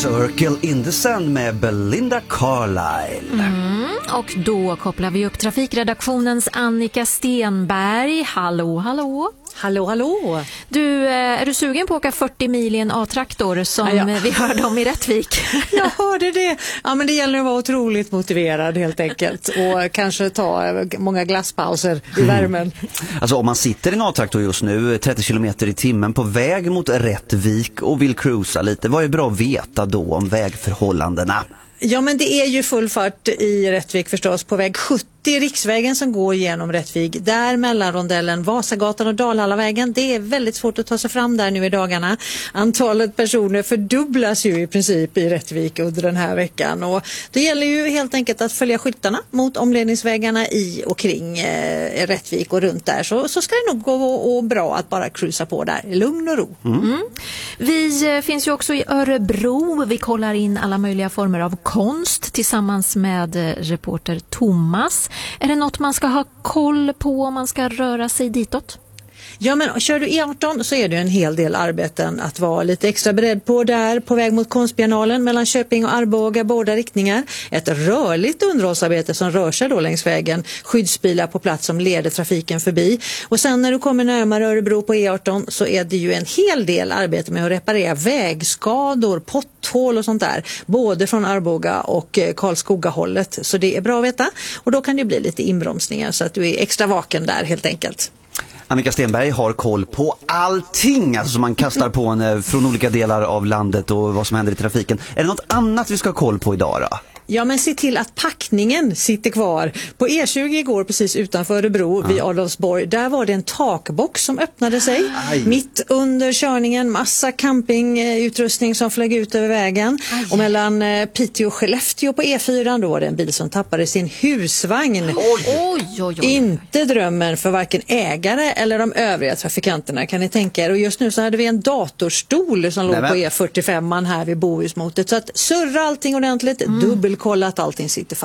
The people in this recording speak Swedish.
Circle in the Sand med Belinda Carlisle. Och då kopplar vi upp trafikredaktionens Annika Stenberg. Hallå, hallå. Hallå, hallå. Du, är du sugen på att åka 40 mil i en A-traktor som vi hörde om i Rättvik? Jag hörde det. Ja, men det gäller att vara otroligt motiverad helt enkelt. Och kanske ta många glasspauser i värmen. Alltså om man sitter i en A-traktor just nu 30 km i timmen på väg mot Rättvik och vill cruisa lite, vad är bra att veta då om vägförhållandena? Ja, men det är ju full fart i Rättvik förstås på väg 70, riksvägen som går genom Rättvik. Där mellanrondellen Vasagatan och Dalhallavägen, det är väldigt svårt att ta sig fram där nu i dagarna. Antalet personer fördubblas ju i princip i Rättvik under den här veckan. Och det gäller ju helt enkelt att följa skyltarna mot omledningsvägarna i och kring Rättvik och runt där. Så ska det nog gå bra att bara cruisa på där i lugn och ro. Vi finns ju också i Örebro. Vi kollar in alla möjliga former av konst tillsammans med reporter Thomas. Är det något man ska ha koll på om man ska röra sig ditåt? Ja, men kör du E18 så är det en hel del arbeten att vara lite extra beredd på där på väg mot Konstbiennalen mellan Köping och Arboga, båda riktningar. Ett rörligt underhållsarbete som rör sig då längs vägen. Skyddsbilar på plats som leder trafiken förbi. Och sen när du kommer närmare Örebro på E18 så är det ju en hel del arbete med att reparera vägskador, potthål och sånt där. Både från Arboga och Karlskoga-hållet. Så det är bra att veta. Och då kan det bli lite inbromsningar så att du är extra vaken där helt enkelt. Annika Stenberg har koll på allting alltså, som man kastar på en från olika delar av landet och vad som händer i trafiken. Är det något annat vi ska ha koll på idag då? Ja, men se till att packningen sitter kvar. På E20 igår precis utanför Örebro vid Adolfsborg, där var det en takbox som öppnade sig. Mitt under körningen, massa campingutrustning som flög ut över vägen. Och mellan Piteå och Skellefteå på E4 då var det en bil som tappade sin husvagn. Oj. Inte drömmen för varken ägare eller de övriga trafikanterna, kan ni tänka er. Och just nu så hade vi en datorstol som låg på E45 här vid Bohusmotet. Så att surra allting ordentligt, dubbelkolla att allting sitter fast.